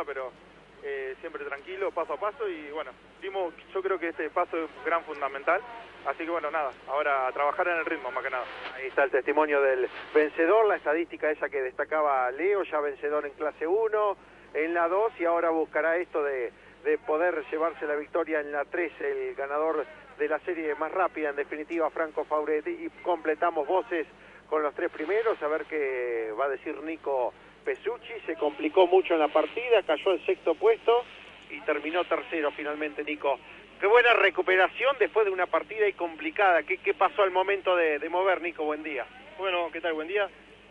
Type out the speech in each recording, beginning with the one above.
pero siempre tranquilo, paso a paso, y bueno, yo creo que este paso es un gran fundamental, así que bueno, nada, ahora a trabajar en el ritmo más que nada. Ahí está el testimonio del vencedor, la estadística esa que destacaba Leo, ya vencedor en clase 1, en la 2, y ahora buscará esto de poder llevarse la victoria en la 3, el ganador de la serie más rápida, en definitiva, Franco Fauretti, y completamos voces con los 3 primeros, a ver qué va a decir Nico Pesucci. Se complicó mucho en la partida, cayó al 6º puesto y terminó tercero finalmente, Nico. Qué buena recuperación después de una partida y complicada. ¿Qué pasó al momento de mover, Nico? Buen día. Bueno, ¿qué tal? Buen día.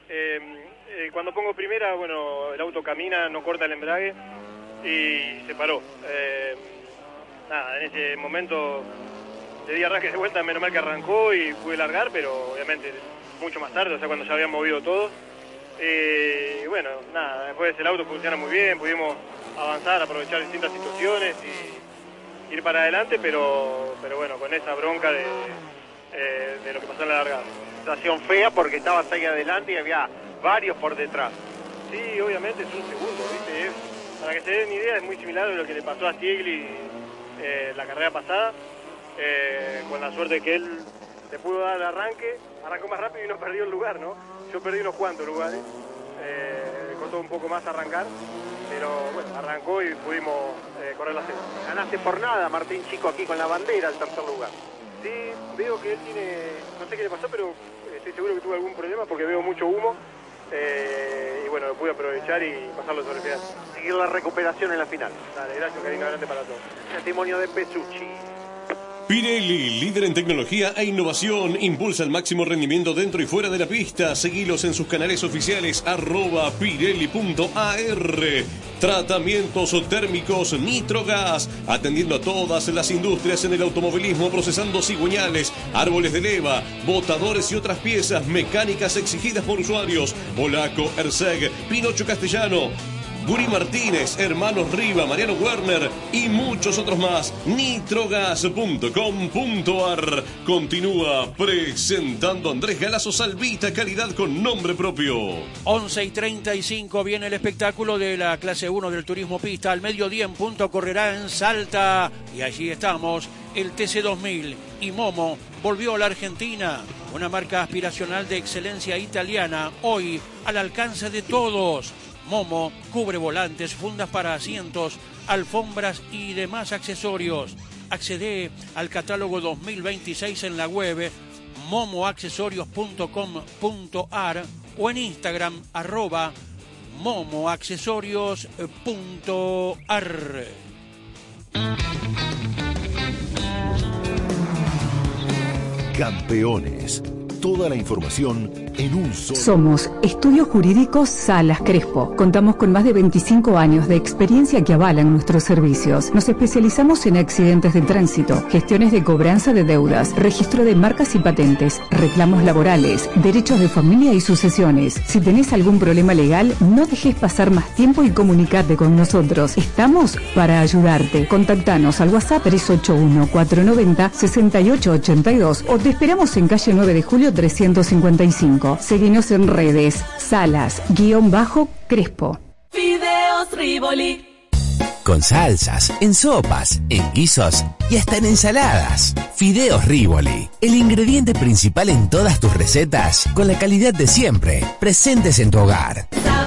Cuando pongo primera, bueno, el auto camina, no corta el embrague y se paró. Nada, en ese momento le di arranque de vuelta, menos mal que arrancó y pude largar, pero obviamente mucho más tarde, o sea, cuando ya habían movido todo. Bueno, nada, después el auto funciona muy bien, pudimos avanzar, aprovechar distintas situaciones y ir para adelante, pero bueno, con esa bronca de lo que pasó en la largada. Situación fea porque estabas ahí adelante y había varios por detrás. Sí, obviamente es un segundo, ¿viste? Para que se den idea, es muy similar a lo que le pasó a Stiegli la carrera pasada, con la suerte que él le pudo dar el arranque, arrancó más rápido y no perdió el lugar, ¿no? Yo perdí unos cuantos lugares, me costó un poco más arrancar, pero bueno, arrancó y pudimos correr la serie. Ganaste por nada, Martín Chico, aquí con la bandera al tercer lugar. Sí, veo que él tiene, no sé qué le pasó, pero estoy seguro que tuvo algún problema porque veo mucho humo, y bueno, lo pude aprovechar y pasarlo sobre el final. Seguir la recuperación en la final. Dale, gracias, Karina, adelante para todos. Testimonio de Pesucci. Pirelli, líder en tecnología e innovación, impulsa el máximo rendimiento dentro y fuera de la pista. Seguilos en sus canales oficiales @pirelli.ar. Tratamientos térmicos Nitrogas, atendiendo a todas las industrias en el automovilismo, procesando cigüeñales, árboles de leva, botadores y otras piezas mecánicas exigidas por usuarios. Polaco, Erseg, Pinocho Castellano, Guri Martínez, Hermanos Riva, Mariano Werner y muchos otros más. Nitrogas.com.ar. Continúa presentando Andrés Galazo Salvita, calidad con nombre propio. 11:35 viene el espectáculo de la clase 1 del turismo pista. Al mediodía en punto correrá en Salta. Y allí estamos, el TC2000 y Momo volvió a la Argentina. Una marca aspiracional de excelencia italiana, hoy al alcance de todos. Momo cubre volantes, fundas para asientos, alfombras y demás accesorios. Accede al catálogo 2026 en la web momoaccesorios.com.ar o en Instagram @momoaccesorios.ar. Campeones. Toda la información en un solo. Somos Estudios Jurídicos Salas Crespo. Contamos con más de 25 años de experiencia que avalan nuestros servicios. Nos especializamos en accidentes de tránsito, gestiones de cobranza de deudas, registro de marcas y patentes, reclamos laborales, derechos de familia y sucesiones. Si tenés algún problema legal, no dejes pasar más tiempo y comunicate con nosotros. Estamos para ayudarte. Contactanos al WhatsApp 381-490-6882 o te esperamos en calle 9 de Julio 355. Seguinos en redes, Salas_Crespo. Fideos Rivoli. Con salsas, en sopas, en guisos y hasta en ensaladas. Fideos Rivoli, el ingrediente principal en todas tus recetas, con la calidad de siempre, presentes en tu hogar.